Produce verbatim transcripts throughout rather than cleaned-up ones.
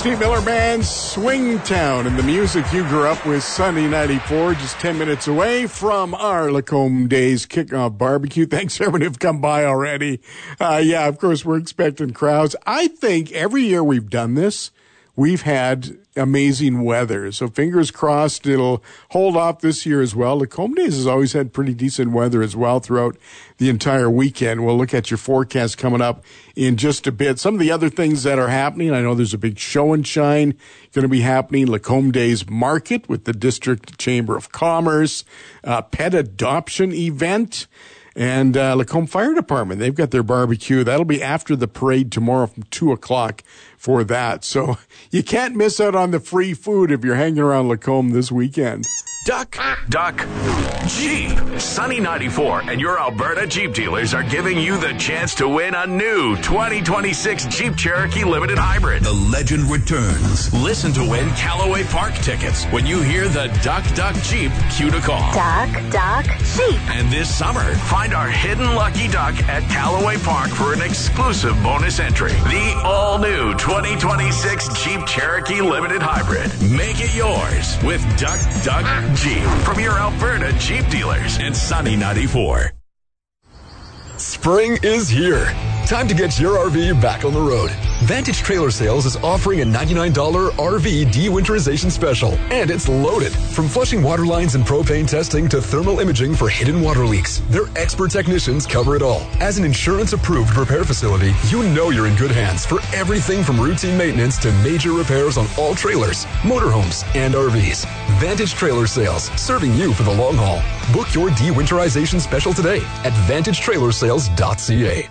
Steve Miller Band, Swingtown, and the music you grew up with, Sunny ninety-four, just ten minutes away from our Lacombe Days kickoff barbecue. Thanks everyone who've come by already. Uh, yeah, of course, we're expecting crowds. I think every year we've done this, we've had amazing weather. So fingers crossed it'll hold off this year as well. Lacombe Days has always had pretty decent weather as well throughout the entire weekend. We'll look at your forecast coming up in just a bit. Some of the other things that are happening, I know there's a big show and shine going to be happening. Lacombe Days Market with the District Chamber of Commerce, uh, pet adoption event, and uh, Lacombe Fire Department. They've got their barbecue. That'll be after the parade tomorrow from two o'clock for that. So you can't miss out on the free food if you're hanging around Lacombe this weekend. Duck, Duck, Jeep. Sunny ninety-four and your Alberta Jeep dealers are giving you the chance to win a new twenty twenty-six Jeep Cherokee Limited Hybrid. The legend returns. Listen to win Callaway Park tickets when you hear the Duck, Duck, Jeep cue to call. Duck, Duck, Jeep. And this summer, find our hidden lucky duck at Callaway Park for an exclusive bonus entry. The all-new twenty twenty-six Jeep Cherokee Limited Hybrid. Make it yours with Duck, Duck, Jeep from your Alberta Jeep dealers and Sunny ninety-four. Spring is here. Time to get your R V back on the road. Vantage Trailer Sales is offering a ninety-nine dollars R V de-winterization special, and it's loaded. From flushing water lines and propane testing to thermal imaging for hidden water leaks, their expert technicians cover it all. As an insurance-approved repair facility, you know you're in good hands for everything from routine maintenance to major repairs on all trailers, motorhomes, and R Vs. Vantage Trailer Sales, serving you for the long haul. Book your de-winterization special today at vantage trailer sales dot c a.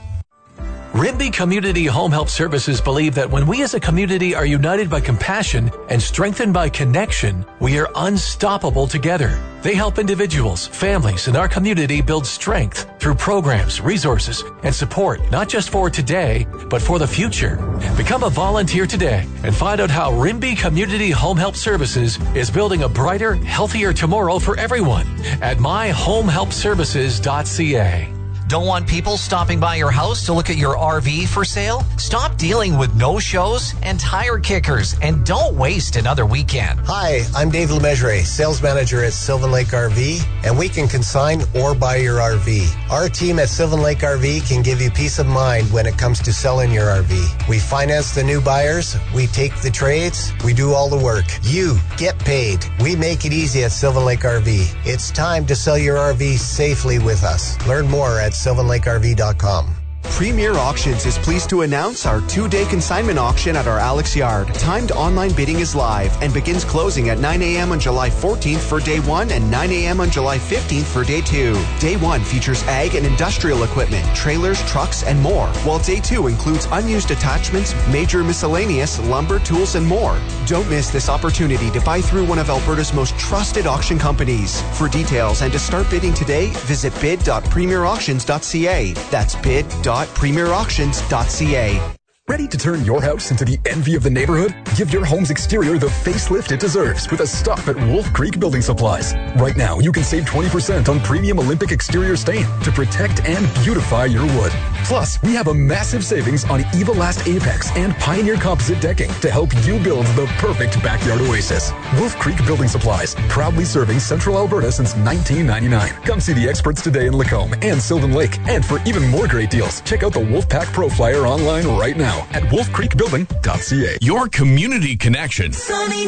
Rimbey Community Home Help Services believe that when we as a community are united by compassion and strengthened by connection, we are unstoppable together. They help individuals, families, and our community build strength through programs, resources, and support, not just for today, but for the future. Become a volunteer today and find out how Rimbey Community Home Help Services is building a brighter, healthier tomorrow for everyone at my home help services dot c a. Don't want people stopping by your house to look at your R V for sale? Stop dealing with no-shows and tire kickers, and don't waste another weekend. Hi, I'm Dave Lemessurier, sales manager at Sylvan Lake R V, and we can consign or buy your R V. Our team at Sylvan Lake R V can give you peace of mind when it comes to selling your R V. We finance the new buyers, we take the trades, we do all the work. You get paid. We make it easy at Sylvan Lake R V. It's time to sell your R V safely with us. Learn more at sylvan lake r v dot com. Premier Auctions is pleased to announce our two-day consignment auction at our Alex Yard. Timed online bidding is live and begins closing at nine a.m. on July fourteenth for day one and nine a.m. on July fifteenth for day two. Day one features ag and industrial equipment, trailers, trucks, and more, while day two includes unused attachments, major miscellaneous, lumber, tools, and more. Don't miss this opportunity to buy through one of Alberta's most trusted auction companies. For details and to start bidding today, visit bid dot premier auctions dot c a. That's bid dot premier auctions dot c a. Ready to turn your house into the envy of the neighborhood? Give your home's exterior the facelift it deserves with a stop at Wolf Creek Building Supplies. Right now, you can save twenty percent on premium Olympic exterior stain to protect and beautify your wood. Plus, we have a massive savings on Evolast Apex and Pioneer Composite decking to help you build the perfect backyard oasis. Wolf Creek Building Supplies, proudly serving Central Alberta since nineteen ninety-nine. Come see the experts today in Lacombe and Sylvan Lake. And for even more great deals, check out the Wolfpack Pro Flyer online right now at wolf creek building dot c a. Your community connection Sunny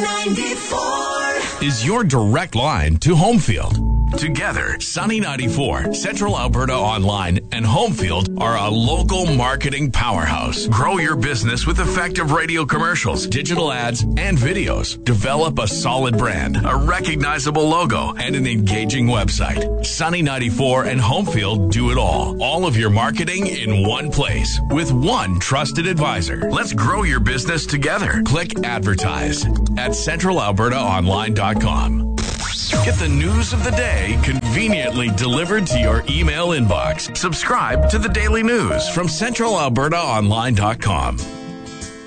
ninety-four is your direct line to Homefield. Together, Sunny ninety-four, Central Alberta Online, and Homefield are a local marketing powerhouse. Grow your business with effective radio commercials, digital ads, and videos. Develop a solid brand, a recognizable logo, and an engaging website. Sunny ninety-four and Homefield do it all. All of your marketing in one place with one trusted advisor. Let's grow your business together. Click advertise at central alberta online dot com. Get the news of the day conveniently delivered to your email inbox. Subscribe to the daily news from central alberta online dot com.